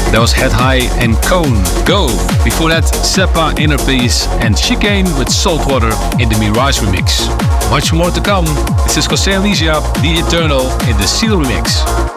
That was Head High and Cone, Go. Before that, Seppa, Inner Peace and Chicane with Saltwater in the Mirage remix. Much more to come. This is Jose Alicia, The Eternal in the Seal remix.